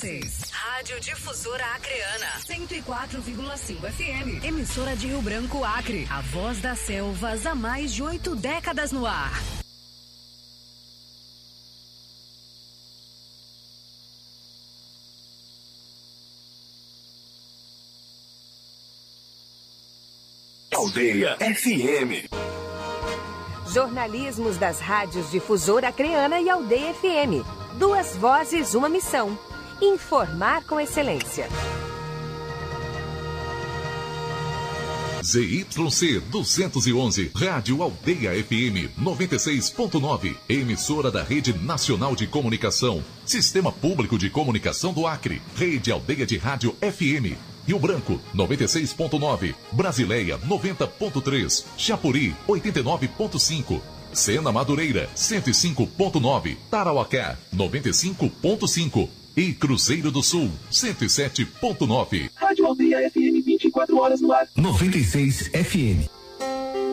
vocês. Rádio Difusora Acreana. 104,5 FM. Emissora de Rio Branco, Acre. A voz das selvas há mais de 8 décadas no ar. Aldeia FM. Jornalismos das rádios Difusora Acreana e Aldeia FM. 2 vozes, uma missão. Informar com excelência. ZYC 211, Rádio Aldeia FM 96.9, emissora da Rede Nacional de Comunicação, Sistema Público de Comunicação do Acre, Rede Aldeia de Rádio FM, Rio Branco 96.9, Brasileia 90.3, Chapuri 89.5, Sena Madureira 105.9, Tarauacá 95.5 e Cruzeiro do Sul 107.9. Rádio Aldeia FM 24 horas no ar. 96 FM.